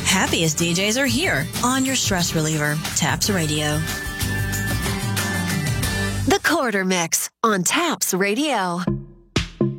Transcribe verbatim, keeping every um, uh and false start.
happiest D Js are here on your stress reliever, Taps Radio. The Quarter Mix on Taps Radio.